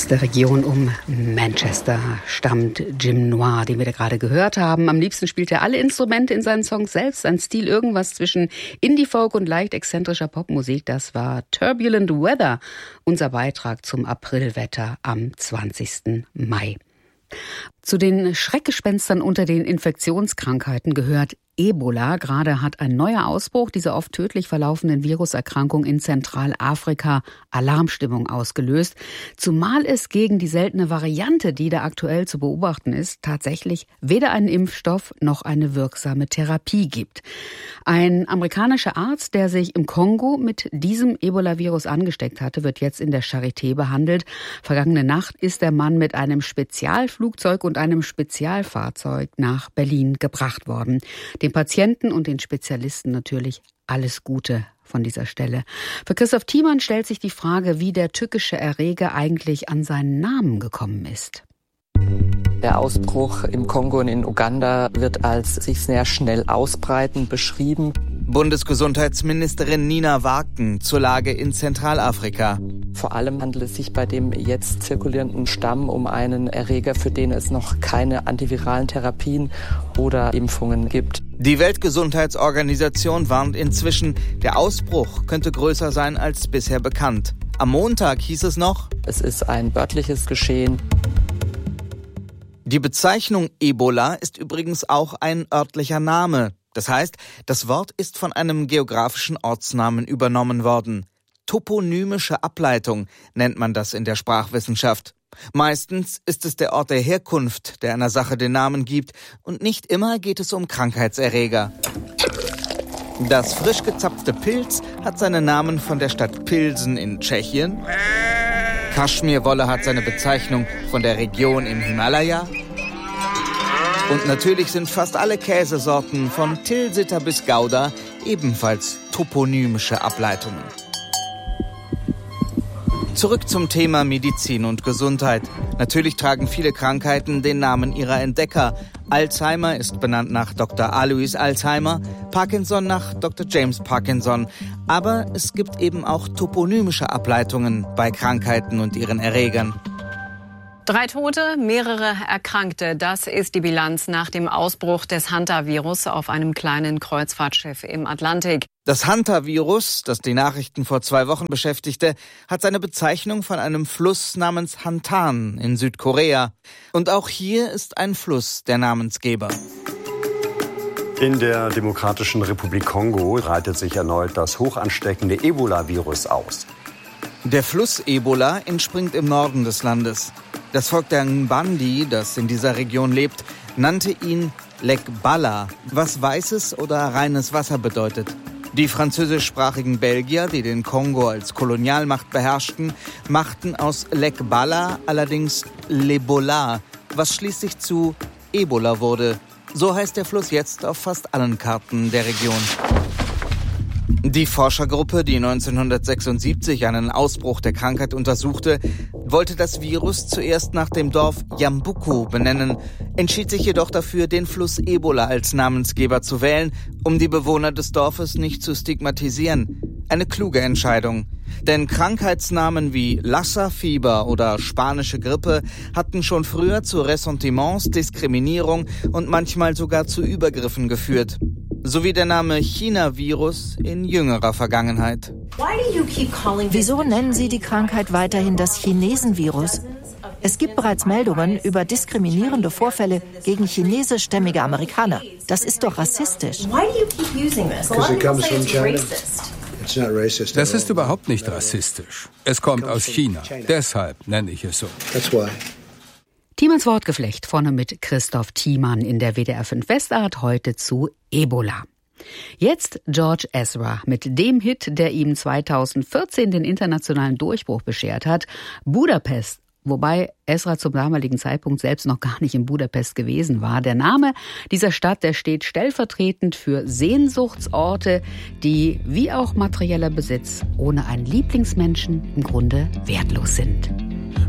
Aus der Region um Manchester stammt Jim Noir, den wir da gerade gehört haben. Am liebsten spielt er alle Instrumente in seinen Songs selbst. Ein Stil irgendwas zwischen Indie-Folk und leicht exzentrischer Popmusik. Das war Turbulent Weather, unser Beitrag zum Aprilwetter am 20. Mai. Zu den Schreckgespenstern unter den Infektionskrankheiten gehört Ebola. Gerade hat ein neuer Ausbruch dieser oft tödlich verlaufenden Viruserkrankung in Zentralafrika Alarmstimmung ausgelöst. Zumal es gegen die seltene Variante, die da aktuell zu beobachten ist, tatsächlich weder einen Impfstoff noch eine wirksame Therapie gibt. Ein amerikanischer Arzt, der sich im Kongo mit diesem Ebola-Virus angesteckt hatte, wird jetzt in der Charité behandelt. Vergangene Nacht ist der Mann mit einem Spezialflugzeug und einem Spezialfahrzeug nach Berlin gebracht worden. Den Patienten und den Spezialisten natürlich alles Gute von dieser Stelle. Für Christoph Thiemann stellt sich die Frage, wie der tückische Erreger eigentlich an seinen Namen gekommen ist. Der Ausbruch im Kongo und in Uganda wird als sich sehr schnell ausbreitend beschrieben. Bundesgesundheitsministerin Nina Wagen zur Lage in Zentralafrika. Vor allem handelt es sich bei dem jetzt zirkulierenden Stamm um einen Erreger, für den es noch keine antiviralen Therapien oder Impfungen gibt. Die Weltgesundheitsorganisation warnt inzwischen, der Ausbruch könnte größer sein als bisher bekannt. Am Montag hieß es noch, es ist ein örtliches Geschehen. Die Bezeichnung Ebola ist übrigens auch ein örtlicher Name. Das heißt, das Wort ist von einem geografischen Ortsnamen übernommen worden. Toponymische Ableitung nennt man das in der Sprachwissenschaft. Meistens ist es der Ort der Herkunft, der einer Sache den Namen gibt, und nicht immer geht es um Krankheitserreger. Das frisch gezapfte Pilz hat seinen Namen von der Stadt Pilsen in Tschechien. Kaschmirwolle hat seine Bezeichnung von der Region im Himalaya. Und natürlich sind fast alle Käsesorten von Tilsiter bis Gouda ebenfalls toponymische Ableitungen. Zurück zum Thema Medizin und Gesundheit. Natürlich tragen viele Krankheiten den Namen ihrer Entdecker. Alzheimer ist benannt nach Dr. Alois Alzheimer, Parkinson nach Dr. James Parkinson. Aber es gibt eben auch toponymische Ableitungen bei Krankheiten und ihren Erregern. 3 Tote, mehrere Erkrankte. Das ist die Bilanz nach dem Ausbruch des Hantavirus auf einem kleinen Kreuzfahrtschiff im Atlantik. Das Hantavirus, das die Nachrichten vor 2 Wochen beschäftigte, hat seine Bezeichnung von einem Fluss namens Hantan in Südkorea. Und auch hier ist ein Fluss der Namensgeber. In der Demokratischen Republik Kongo breitet sich erneut das hochansteckende Ebola-Virus aus. Der Fluss Ebola entspringt im Norden des Landes. Das Volk der Ngbandi, das in dieser Region lebt, nannte ihn Lek Bala, was weißes oder reines Wasser bedeutet. Die französischsprachigen Belgier, die den Kongo als Kolonialmacht beherrschten, machten aus Lek Bala allerdings Lebola, was schließlich zu Ebola wurde. So heißt der Fluss jetzt auf fast allen Karten der Region. Die Forschergruppe, die 1976 einen Ausbruch der Krankheit untersuchte, wollte das Virus zuerst nach dem Dorf Yambuku benennen, entschied sich jedoch dafür, den Fluss Ebola als Namensgeber zu wählen, um die Bewohner des Dorfes nicht zu stigmatisieren. Eine kluge Entscheidung. Denn Krankheitsnamen wie Lassa-Fieber oder spanische Grippe hatten schon früher zu Ressentiments, Diskriminierung und manchmal sogar zu Übergriffen geführt. Sowie der Name China-Virus in jüngerer Vergangenheit. Wieso nennen Sie die Krankheit weiterhin das Chinesen-Virus? Es gibt bereits Meldungen über diskriminierende Vorfälle gegen chinesischstämmige Amerikaner. Das ist doch rassistisch. Das ist überhaupt nicht rassistisch. Es kommt aus China. Deshalb nenne ich es so. Thiemanns Wortgeflecht vorne mit Christoph Thiemann in der WDR 5 Westart heute zu Ebola. Jetzt George Ezra mit dem Hit, der ihm 2014 den internationalen Durchbruch beschert hat, Budapest. Wobei Ezra zum damaligen Zeitpunkt selbst noch gar nicht in Budapest gewesen war. Der Name dieser Stadt, der steht stellvertretend für Sehnsuchtsorte, die wie auch materieller Besitz ohne einen Lieblingsmenschen im Grunde wertlos sind.